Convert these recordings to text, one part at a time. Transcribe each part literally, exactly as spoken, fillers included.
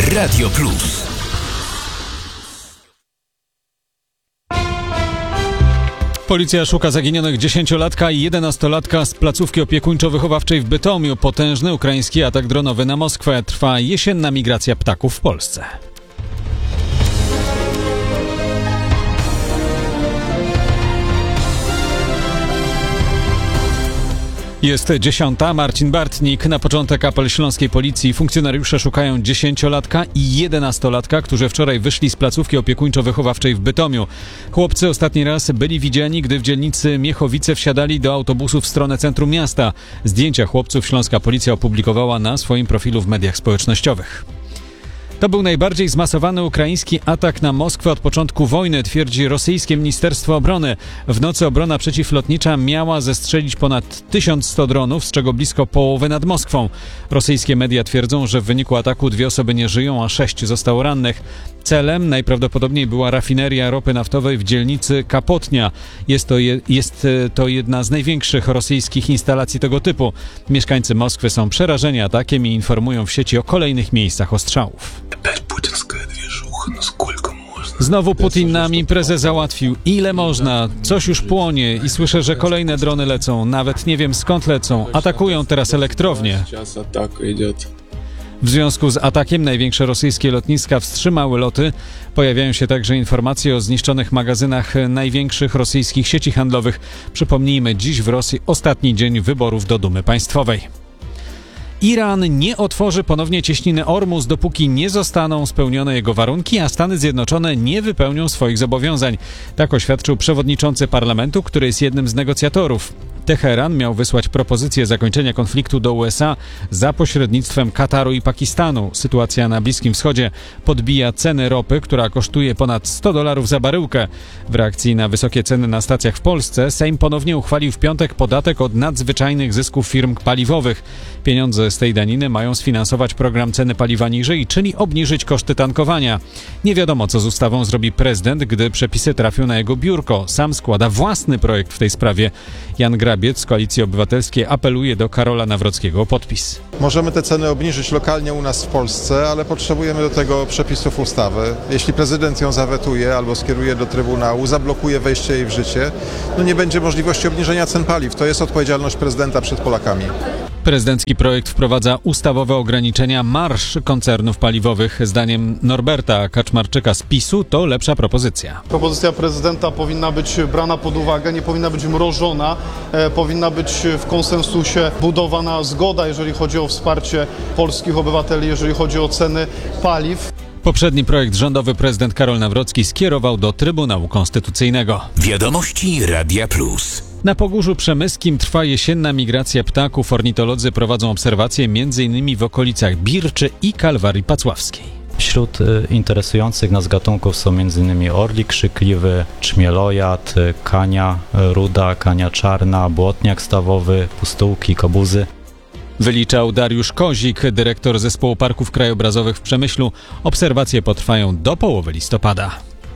Radio Plus. Policja szuka zaginionych dziesięciolatka i jedenastolatka z placówki opiekuńczo-wychowawczej w Bytomiu. Potężny ukraiński atak dronowy na Moskwę. Trwa jesienna migracja ptaków w Polsce. Jest dziesiąta. Marcin Bartnik. Na początek apel śląskiej policji. Funkcjonariusze szukają dziesięciolatka i jedenastolatka, którzy wczoraj wyszli z placówki opiekuńczo-wychowawczej w Bytomiu. Chłopcy ostatni raz byli widziani, gdy w dzielnicy Miechowice wsiadali do autobusu w stronę centrum miasta. Zdjęcia chłopców śląska policja opublikowała na swoim profilu w mediach społecznościowych. To był najbardziej zmasowany ukraiński atak na Moskwę od początku wojny, twierdzi rosyjskie Ministerstwo Obrony. W nocy obrona przeciwlotnicza miała zestrzelić ponad tysiąc sto dronów, z czego blisko połowy nad Moskwą. Rosyjskie media twierdzą, że w wyniku ataku dwie osoby nie żyją, a sześć zostało rannych. Celem najprawdopodobniej była rafineria ropy naftowej w dzielnicy Kapotnia. Jest to, je, jest to jedna z największych rosyjskich instalacji tego typu. Mieszkańcy Moskwy są przerażeni atakiem i informują w sieci o kolejnych miejscach ostrzałów. Znowu Putin nam imprezę załatwił. Ile można? Coś już płonie i słyszę, że kolejne drony lecą. Nawet nie wiem skąd lecą. Atakują teraz elektrownię. W związku z atakiem największe rosyjskie lotniska wstrzymały loty. Pojawiają się także informacje o zniszczonych magazynach największych rosyjskich sieci handlowych. Przypomnijmy, dziś w Rosji ostatni dzień wyborów do Dumy Państwowej. Iran nie otworzy ponownie cieśniny Ormus, dopóki nie zostaną spełnione jego warunki, a Stany Zjednoczone nie wypełnią swoich zobowiązań. Tak oświadczył przewodniczący parlamentu, który jest jednym z negocjatorów. Teheran miał wysłać propozycję zakończenia konfliktu do U S A za pośrednictwem Kataru i Pakistanu. Sytuacja na Bliskim Wschodzie podbija ceny ropy, która kosztuje ponad sto dolarów za baryłkę. W reakcji na wysokie ceny na stacjach w Polsce Sejm ponownie uchwalił w piątek podatek od nadzwyczajnych zysków firm paliwowych. Pieniądze z tej daniny mają sfinansować program ceny paliwa niżej, czyli obniżyć koszty tankowania. Nie wiadomo, co z ustawą zrobi prezydent, gdy przepisy trafią na jego biurko. Sam składa własny projekt w tej sprawie. Jan Grabiec z Koalicji Obywatelskiej apeluje do Karola Nawrockiego o podpis. Możemy te ceny obniżyć lokalnie u nas w Polsce, ale potrzebujemy do tego przepisów ustawy. Jeśli prezydent ją zawetuje albo skieruje do Trybunału, zablokuje wejście jej w życie, no nie będzie możliwości obniżenia cen paliw. To jest odpowiedzialność prezydenta przed Polakami. Prezydencki projekt wprowadza ustawowe ograniczenia marż koncernów paliwowych. Zdaniem Norberta Kaczmarczyka z PiSu to lepsza propozycja. Propozycja prezydenta powinna być brana pod uwagę, nie powinna być mrożona, e, powinna być w konsensusie budowana zgoda, jeżeli chodzi o wsparcie polskich obywateli, jeżeli chodzi o ceny paliw. Poprzedni projekt rządowy prezydent Karol Nawrocki skierował do Trybunału Konstytucyjnego. Wiadomości Radia Plus. Na Pogórzu Przemyskim trwa jesienna migracja ptaków. Ornitolodzy prowadzą obserwacje m.in. w okolicach Birczy i Kalwarii Pacławskiej. Wśród interesujących nas gatunków są m.in. orlik krzykliwy, czmielojad, kania ruda, kania czarna, błotniak stawowy, pustułki, kobuzy. Wyliczał Dariusz Kozik, dyrektor Zespołu Parków Krajobrazowych w Przemyślu. Obserwacje potrwają do połowy listopada.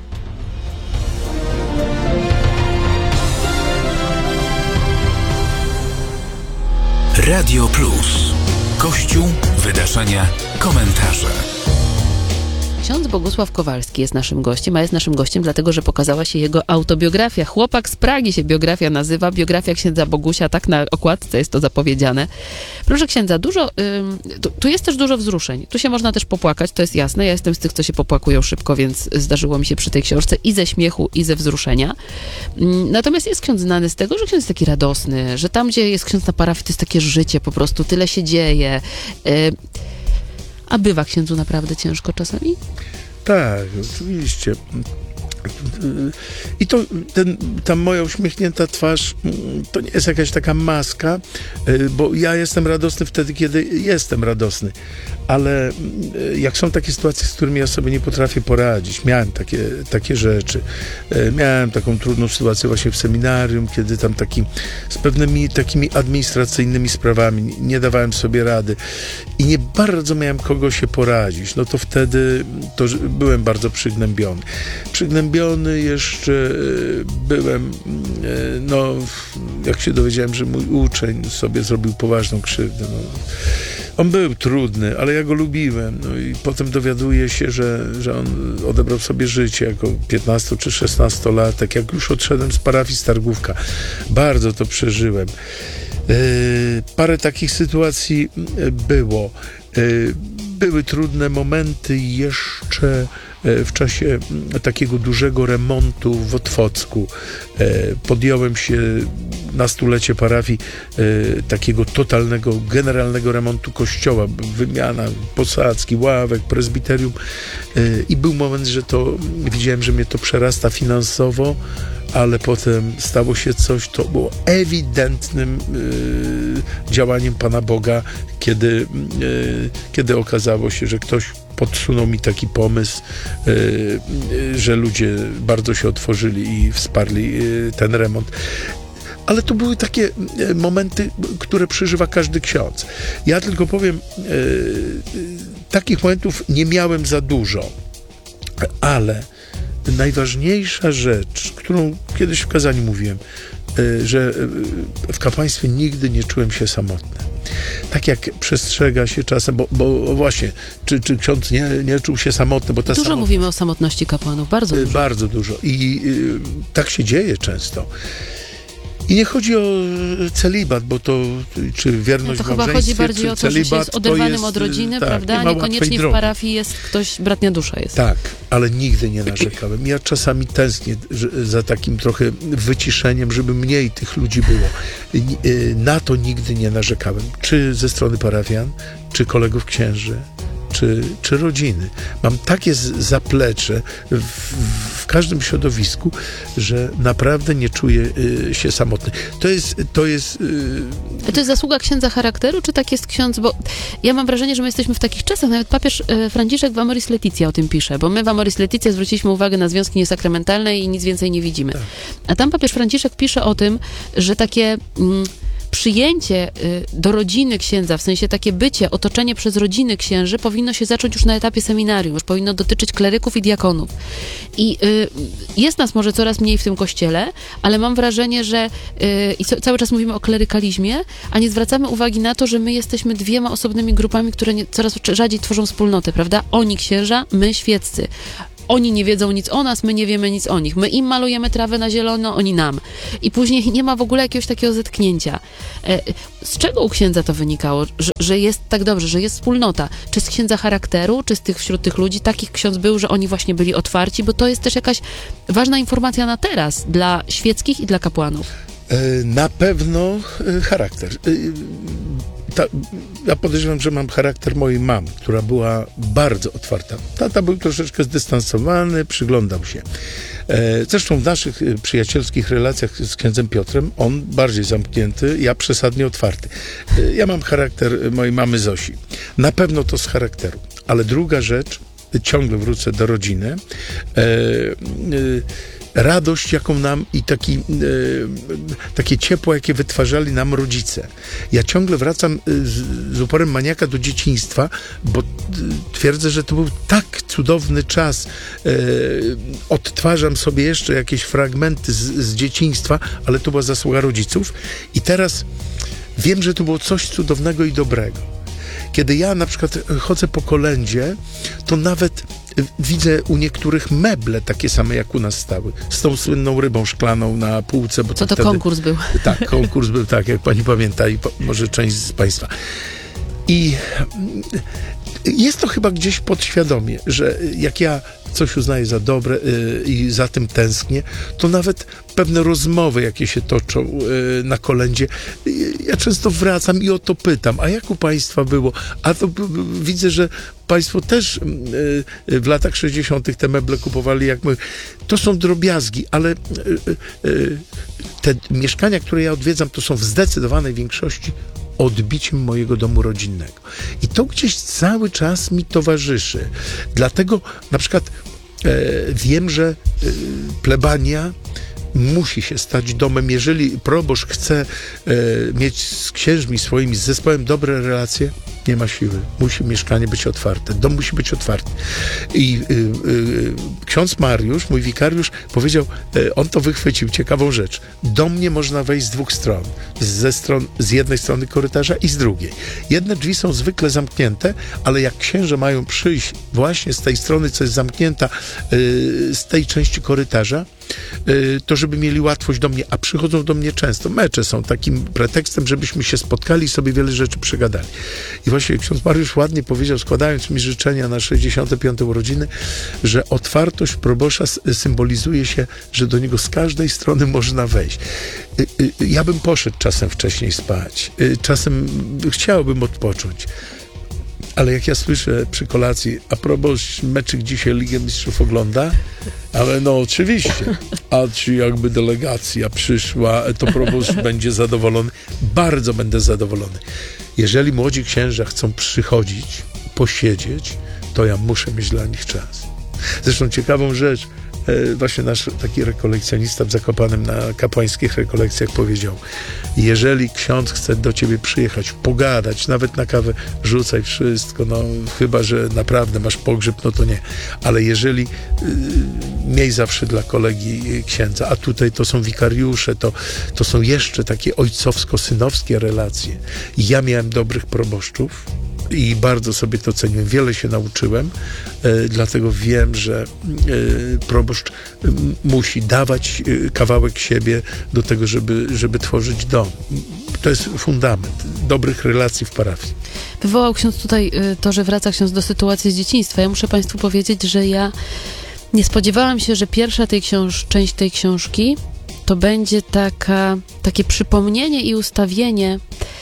Radio Plus. Kościół, wydarzenia, komentarze. Ksiądz Bogusław Kowalski jest naszym gościem, a jest naszym gościem dlatego, że pokazała się jego autobiografia. Chłopak z Pragi się biografia nazywa. Biografia księdza Bogusia, tak na okładce jest to zapowiedziane. Proszę księdza, dużo, ym, tu, tu jest też dużo wzruszeń. Tu się można też popłakać, to jest jasne. Ja jestem z tych, co się popłakują szybko, więc zdarzyło mi się przy tej książce i ze śmiechu, i ze wzruszenia. Ym, natomiast jest ksiądz znany z tego, że ksiądz jest taki radosny, że tam, gdzie jest ksiądz na parafii, to jest takie życie, po prostu tyle się dzieje. Yy, A bywa księdzu naprawdę ciężko czasami? Tak, oczywiście. I to ten, ta moja uśmiechnięta twarz to nie jest jakaś taka maska, bo ja jestem radosny wtedy, kiedy jestem radosny. Ale jak są takie sytuacje, z którymi ja sobie nie potrafię poradzić, miałem takie, takie rzeczy. Miałem taką trudną sytuację właśnie w seminarium, kiedy tam taki, z pewnymi takimi administracyjnymi sprawami nie dawałem sobie rady i nie bardzo miałem kogo się poradzić. No to wtedy to byłem bardzo przygnębiony. Przygnębiony jeszcze byłem, no jak się dowiedziałem, że mój uczeń sobie zrobił poważną krzywdę, no, On był trudny, ale ja go lubiłem. No i potem dowiaduję się, że, że on odebrał sobie życie jako piętnasto czy szesnastolatek, jak już odszedłem z parafii Stargówka. Bardzo to przeżyłem. Yy, parę takich sytuacji było. Yy, były trudne momenty jeszcze w czasie takiego dużego remontu w Otwocku. Podjąłem się na stulecie parafii takiego totalnego, generalnego remontu kościoła. Wymiana posadzki, ławek, prezbiterium. I był moment, że to widziałem, że mnie to przerasta finansowo, ale potem stało się coś, to było ewidentnym y, działaniem Pana Boga, kiedy, y, kiedy okazało się, że ktoś podsunął mi taki pomysł, y, y, że ludzie bardzo się otworzyli i wsparli y, ten remont. Ale to były takie y, momenty, które przeżywa każdy ksiądz. Ja tylko powiem, y, y, takich momentów nie miałem za dużo, ale najważniejsza rzecz, którą kiedyś w kazaniu mówiłem, że w kapłaństwie nigdy nie czułem się samotny. Tak jak przestrzega się czasem, bo, bo właśnie, czy, czy ksiądz nie, nie czuł się samotny, bo ta Dużo samotność, mówimy o samotności kapłanów, bardzo dużo. Bardzo dużo. I y, tak się dzieje często. I nie chodzi o celibat, bo to, czy wierność no to w chyba chodzi bardziej o to, że się jest oderwanym jest, od rodziny, tak, prawda? nie ma Niekoniecznie łatwej w drogi. parafii jest ktoś, bratnia dusza jest. Tak, ale nigdy nie narzekałem. Ja czasami tęsknię że, za takim trochę wyciszeniem, żeby mniej tych ludzi było. Na to nigdy nie narzekałem. Czy ze strony parafian, czy kolegów księży, czy, czy rodziny. Mam takie z- zaplecze w, w każdym środowisku, że naprawdę nie czuję y, się samotny. To jest... To jest y, To jest zasługa księdza charakteru, czy tak jest ksiądz? Bo ja mam wrażenie, że my jesteśmy w takich czasach, nawet papież e, Franciszek w Amoris Laetitia o tym pisze, bo my w Amoris Laetitia zwróciliśmy uwagę na związki niesakramentalne i nic więcej nie widzimy. Tak. A tam papież Franciszek pisze o tym, że takie... Mm, przyjęcie y, do rodziny księdza, w sensie takie bycie, otoczenie przez rodziny księży powinno się zacząć już na etapie seminarium, już powinno dotyczyć kleryków i diakonów. I y, jest nas może coraz mniej w tym kościele, ale mam wrażenie, że y, i co, cały czas mówimy o klerykalizmie, a nie zwracamy uwagi na to, że my jesteśmy dwiema osobnymi grupami, które nie, coraz rzadziej tworzą wspólnotę, prawda? Oni księża, my świeccy. Oni nie wiedzą nic o nas, my nie wiemy nic o nich. My im malujemy trawę na zielono, oni nam. I później nie ma w ogóle jakiegoś takiego zetknięcia. Z czego u księdza to wynikało? Że, że jest tak dobrze, że jest wspólnota? Czy z księdza charakteru, czy z tych, wśród tych ludzi takich ksiądz był, że oni właśnie byli otwarci? Bo to jest też jakaś ważna informacja na teraz dla świeckich i dla kapłanów. Na pewno charakter. Ta, ja podejrzewam, że mam charakter mojej mamy, która była bardzo otwarta. Tata był troszeczkę zdystansowany, przyglądał się. Zresztą w naszych przyjacielskich relacjach z księdzem Piotrem on bardziej zamknięty, ja przesadnie otwarty. Ja mam charakter mojej mamy Zosi. Na pewno to z charakteru. Ale druga rzecz, ciągle wrócę do rodziny, e, e, radość, jaką nam i taki, e, takie ciepło, jakie wytwarzali nam rodzice. Ja ciągle wracam z, z uporem maniaka do dzieciństwa, bo twierdzę, że to był tak cudowny czas. E, odtwarzam sobie jeszcze jakieś fragmenty z, z dzieciństwa, ale to była zasługa rodziców. I teraz wiem, że to było coś cudownego i dobrego. Kiedy ja na przykład chodzę po kolędzie, to nawet widzę u niektórych meble takie same jak u nas stały. Z tą słynną rybą szklaną na półce. Bo Co to wtedy, konkurs był? Tak, konkurs był, tak, jak pani pamięta i po, może część z państwa. I jest to chyba gdzieś podświadomie, że jak ja coś uznaję za dobre yy, i za tym tęsknię, to nawet pewne rozmowy, jakie się toczą yy, na kolędzie, yy, ja często wracam i o to pytam, a jak u państwa było? A to b- b- widzę, że państwo też yy, w latach sześćdziesiątych te meble kupowali jak my. To są drobiazgi, ale yy, yy, te mieszkania, które ja odwiedzam, to są w zdecydowanej większości odbiciem mojego domu rodzinnego. I to gdzieś cały czas mi towarzyszy. Dlatego na przykład e, wiem, że e, plebania musi się stać domem. Jeżeli proboszcz chce e, mieć z księżmi swoimi, z zespołem dobre relacje, nie ma siły. Musi mieszkanie być otwarte. Dom musi być otwarty. I y, y, ksiądz Mariusz, mój wikariusz, powiedział, y, on to wychwycił, ciekawą rzecz. Do mnie można wejść z dwóch stron. Ze stron, z jednej strony korytarza i z drugiej. Jedne drzwi są zwykle zamknięte, ale jak księże mają przyjść właśnie z tej strony, co jest zamknięta, y, z tej części korytarza, y, to żeby mieli łatwość do mnie, a przychodzą do mnie często. Mecze są takim pretekstem, żebyśmy się spotkali i sobie wiele rzeczy przegadali. I właśnie ksiądz Mariusz ładnie powiedział, składając mi życzenia na sześćdziesiąte piąte urodziny, że otwartość proboszcza symbolizuje się, że do niego z każdej strony można wejść. Ja bym poszedł czasem wcześniej spać, czasem chciałbym odpocząć, ale jak ja słyszę przy kolacji, a proboszcz meczyk dzisiaj Ligę Mistrzów ogląda, ale no oczywiście, a czy jakby delegacja przyszła, to proboszcz będzie zadowolony. Bardzo będę zadowolony. Jeżeli młodzi księża chcą przychodzić, posiedzieć, to ja muszę mieć dla nich czas. Zresztą ciekawą rzecz, e, właśnie nasz taki rekolekcjonista w Zakopanem na kapłańskich rekolekcjach powiedział, jeżeli ksiądz chce do ciebie przyjechać, pogadać, nawet na kawę, rzucaj wszystko, no chyba, że naprawdę masz pogrzeb, no to nie. Ale jeżeli y, miej zawsze dla kolegi księdza, a tutaj to są wikariusze, to, to są jeszcze takie ojcowsko-synowskie relacje. Ja miałem dobrych proboszczów, i bardzo sobie to ceniłem. Wiele się nauczyłem, e, dlatego wiem, że e, proboszcz m, musi dawać e, kawałek siebie do tego, żeby, żeby tworzyć dom. To jest fundament dobrych relacji w parafii. Wywołał ksiądz tutaj y, to, że wraca ksiądz do sytuacji z dzieciństwa. Ja muszę państwu powiedzieć, że ja nie spodziewałam się, że pierwsza tej książ- część tej książki to będzie taka, takie przypomnienie i ustawienie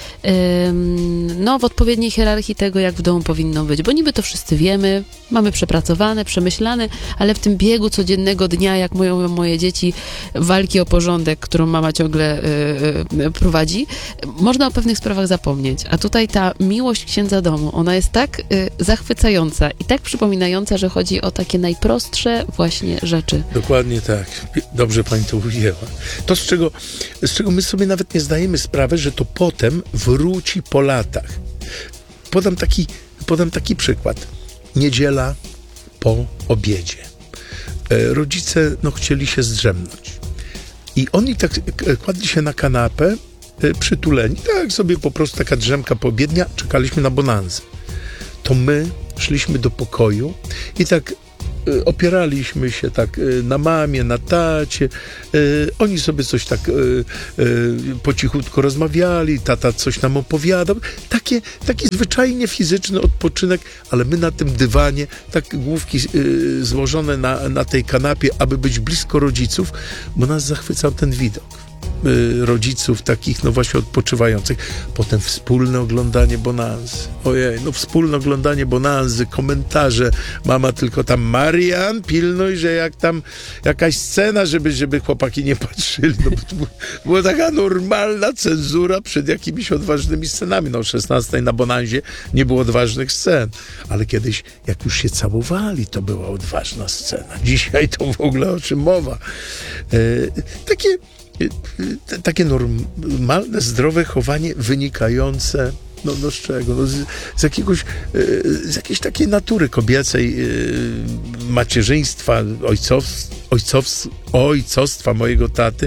no, w odpowiedniej hierarchii tego, jak w domu powinno być, bo niby to wszyscy wiemy, mamy przepracowane, przemyślane, ale w tym biegu codziennego dnia, jak mówią moje dzieci, walki o porządek, którą mama ciągle y, y, prowadzi, można o pewnych sprawach zapomnieć, a tutaj ta miłość księdza domu, ona jest tak y, zachwycająca i tak przypominająca, że chodzi o takie najprostsze właśnie rzeczy. Dokładnie tak. Dobrze pani to ujęła. To, z czego, z czego my sobie nawet nie zdajemy sprawy, że to potem wróci po latach. Podam taki, podam taki przykład. Niedziela po obiedzie. E, rodzice no, chcieli się zdrzemnąć. I oni tak e, kładli się na kanapę, e, przytuleni. Tak sobie po prostu taka drzemka poobiednia. Czekaliśmy na bonanzę. To my szliśmy do pokoju i tak e, opieraliśmy się tak e, na mamie, na tacie. E, oni sobie coś tak e, e, po cichutku rozmawiali, tata coś nam opowiadał. Takie, taki zwyczajnie fizyczny odpoczynek, ale my na tym dywanie, tak główki e, złożone na, na tej kanapie, aby być blisko rodziców, bo nas zachwycał ten widok. Rodziców takich, no właśnie odpoczywających. Potem wspólne oglądanie bonanzy. Ojej, no wspólne oglądanie bonanzy, komentarze. Mama tylko tam, Marian, pilnuj, że jak tam jakaś scena, żeby, żeby chłopaki nie patrzyli. No, to była taka normalna cenzura przed jakimiś odważnymi scenami. No o szesnastej na bonanzie nie było odważnych scen. Ale kiedyś, jak już się całowali, to była odważna scena. Dzisiaj to w ogóle o czym mowa. E, takie takie normalne, zdrowe chowanie wynikające no, no z czego? No z, z jakiegoś z jakiejś takiej natury kobiecej, macierzyństwa, ojcows, ojcows, ojcostwa mojego taty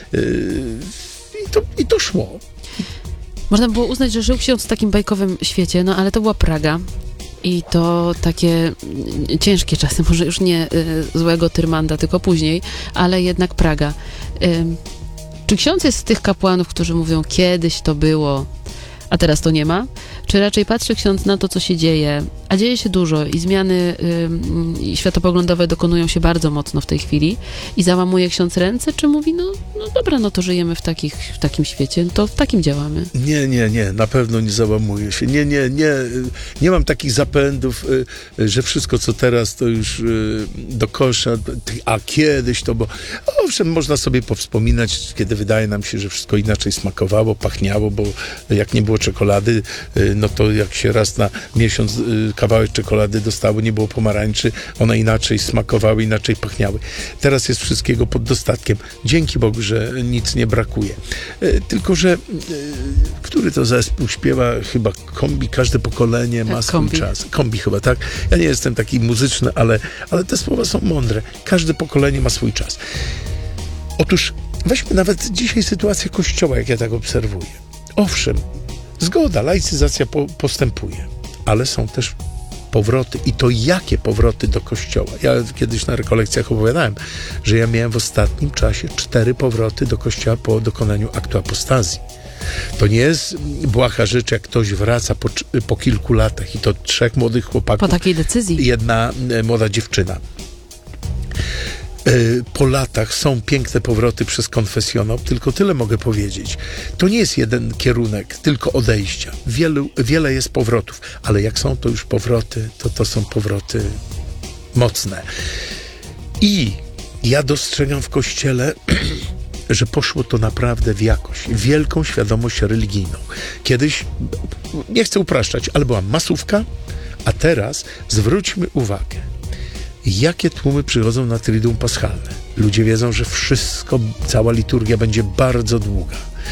i to, i to szło. Można było uznać, że żył ksiądz w takim bajkowym świecie, no ale to była Praga. I to takie ciężkie czasy, może już nie y, złego Tyrmanda, tylko później, ale jednak Praga. Y, czy ksiądz jest z tych kapłanów, którzy mówią, kiedyś to było, a teraz to nie ma? Czy raczej patrzy ksiądz na to, co się dzieje, a dzieje się dużo i zmiany y, światopoglądowe dokonują się bardzo mocno w tej chwili i załamuje ksiądz ręce, czy mówi, no, no dobra, no to żyjemy w, takich, w takim świecie, to w takim działamy? Nie, nie, nie, na pewno nie załamuję się. Nie, nie, nie, nie mam takich zapędów, że wszystko, co teraz, to już do kosza, a kiedyś to, bo owszem, można sobie powspominać, kiedy wydaje nam się, że wszystko inaczej smakowało, pachniało, bo jak nie było było czekolady, y, no to jak się raz na miesiąc y, kawałek czekolady dostało, nie było pomarańczy, one inaczej smakowały, inaczej pachniały. Teraz jest wszystkiego pod dostatkiem. Dzięki Bogu, że nic nie brakuje. Y, tylko, że y, który to zespół śpiewa? Chyba Kombi, każde pokolenie ma swój Kombi. czas. Kombi chyba, tak? Ja nie jestem taki muzyczny, ale, ale te słowa są mądre. Każde pokolenie ma swój czas. Otóż weźmy nawet dzisiaj sytuację Kościoła, jak ja tak obserwuję. Owszem, zgoda, laicyzacja po, postępuje, ale są też powroty. I to jakie powroty do Kościoła? Ja kiedyś na rekolekcjach opowiadałem, że ja miałem w ostatnim czasie cztery powroty do Kościoła po dokonaniu aktu apostazji. To nie jest błaha rzecz, jak ktoś wraca po, po kilku latach i to trzech młodych chłopaków. Po takiej decyzji. Jedna e, młoda dziewczyna. E, po latach są piękne powroty przez konfesjonał, tylko tyle mogę powiedzieć. To nie jest jeden kierunek, tylko odejścia. Wielu, wiele jest powrotów, ale jak są to już powroty, to to są powroty mocne. I ja dostrzegam w Kościele że poszło to naprawdę w jakość, wielką świadomość religijną. Kiedyś, nie chcę upraszczać, ale była masówka, a teraz zwróćmy uwagę, jakie tłumy przychodzą na Triduum Paschalne. Ludzie wiedzą, że wszystko, cała liturgia będzie bardzo długa,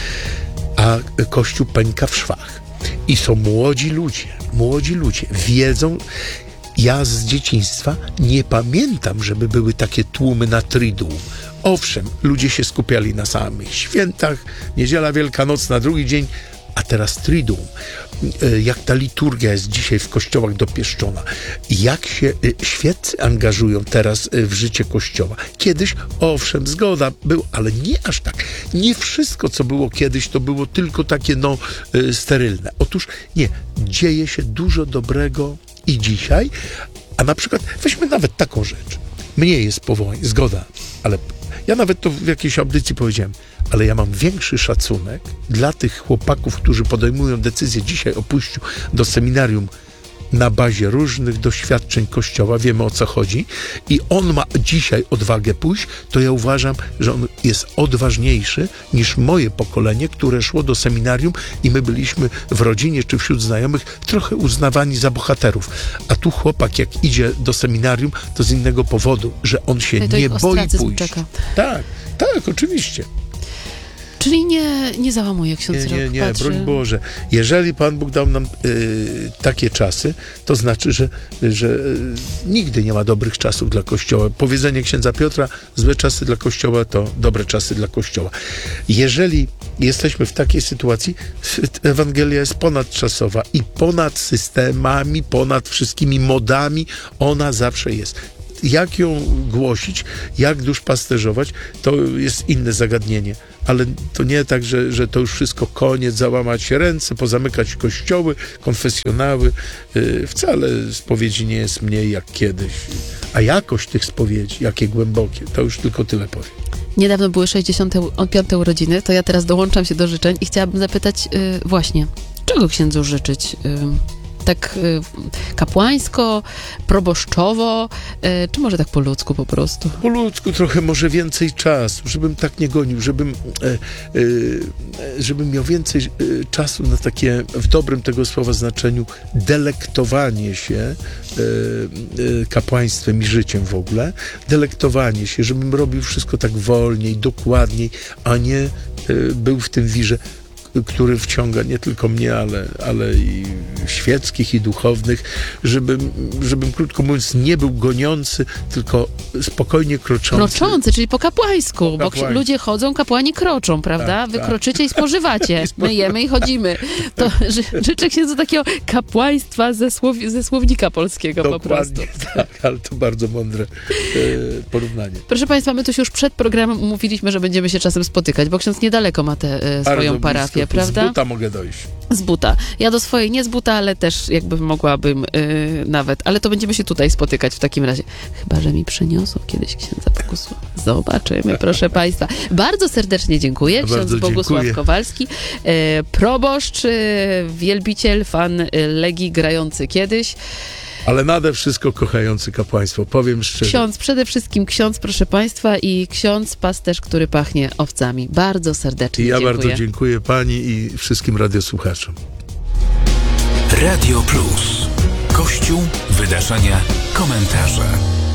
a Kościół pęka w szwach. I są młodzi ludzie, młodzi ludzie, wiedzą. Ja z dzieciństwa nie pamiętam, żeby były takie tłumy na Triduum. Owszem, ludzie się skupiali na samych świętach, Niedziela Wielkanocna, drugi dzień, a teraz Triduum. Jak ta liturgia jest dzisiaj w kościołach dopieszczona. Jak się świeccy angażują teraz w życie Kościoła. Kiedyś, owszem, zgoda był, ale nie aż tak. Nie wszystko, co było kiedyś, to było tylko takie, no, sterylne. Otóż nie, dzieje się dużo dobrego i dzisiaj, a na przykład, weźmy nawet taką rzecz. Mniej jest powołań, zgoda, ale ja nawet to w jakiejś audycji powiedziałem, ale ja mam większy szacunek dla tych chłopaków, którzy podejmują decyzję dzisiaj o pójściu do seminarium na bazie różnych doświadczeń Kościoła, wiemy o co chodzi, i on ma dzisiaj odwagę pójść, to ja uważam, że on jest odważniejszy niż moje pokolenie, które szło do seminarium i my byliśmy w rodzinie czy wśród znajomych trochę uznawani za bohaterów. A tu chłopak, jak idzie do seminarium, to z innego powodu, że on się to nie ich boi ostracyzm pójść. czeka. Tak, tak, oczywiście. Czyli nie, nie załamuje ksiądz Nie, nie, Rok, nie, patrzy. broń Boże. Jeżeli Pan Bóg dał nam y, takie czasy, to znaczy, że, że y, nigdy nie ma dobrych czasów dla Kościoła. Powiedzenie księdza Piotra, złe czasy dla Kościoła to dobre czasy dla Kościoła. Jeżeli jesteśmy w takiej sytuacji, Ewangelia jest ponadczasowa i ponad systemami, ponad wszystkimi modami, ona zawsze jest. Jak ją głosić, jak duszpasterzować, to jest inne zagadnienie. Ale to nie tak, że, że to już wszystko koniec, załamać ręce, pozamykać kościoły, konfesjonały. Yy, wcale spowiedzi nie jest mniej jak kiedyś. A jakość tych spowiedzi, jakie głębokie, to już tylko tyle powiem. Niedawno były sześćdziesiąte piąte urodziny, to ja teraz dołączam się do życzeń i chciałabym zapytać yy, właśnie, czego księdzu życzyć? Yy, tak yy, kapłańsko, proboszczowo, yy, czy może tak po ludzku po prostu? Po ludzku trochę może więcej czasu, żebym tak nie gonił, żebym, e, e, żebym miał więcej e, czasu na takie, w dobrym tego słowa znaczeniu, delektowanie się e, e, kapłaństwem i życiem w ogóle, delektowanie się, żebym robił wszystko tak wolniej, dokładniej, a nie e, był w tym wirze, który wciąga nie tylko mnie, ale, ale i świeckich, i duchownych, żebym, żebym, krótko mówiąc, nie był goniący, tylko spokojnie kroczący. Kroczący, czyli po kapłańsku, Po bo kapłańsku. ludzie chodzą, kapłani kroczą, prawda? Tak, Wy tak. kroczycie i spożywacie. My jemy i chodzimy. To ży, życzę księdzu takiego kapłaństwa ze, słow, ze słownika polskiego po prostu. Dokładnie, tak, ale to bardzo mądre e, porównanie. Proszę Państwa, my tu się już przed programem umówiliśmy, że będziemy się czasem spotykać, bo ksiądz niedaleko ma tę e, swoją Bardzo parafię, blisko, prawda? Z buta mogę dojść. Z buta. Ja do swojej nie z buta, ale też jakby mogłabym yy, nawet. Ale to będziemy się tutaj spotykać w takim razie. Chyba, że mi przyniosą kiedyś księdza Bogusława. Zobaczymy, proszę Państwa. Bardzo serdecznie dziękuję. Ksiądz Bardzo Bogusław dziękuję. Kowalski, yy, proboszcz, yy, wielbiciel, fan yy, Legii, grający kiedyś. ale nade wszystko kochający kapłaństwo, powiem szczerze. Ksiądz, przede wszystkim ksiądz, proszę Państwa, i ksiądz pasterz, który pachnie owcami. Bardzo serdecznie I ja dziękuję. bardzo dziękuję pani i wszystkim radiosłuchaczom. Radio Plus. Kościół, wydarzenia, komentarze.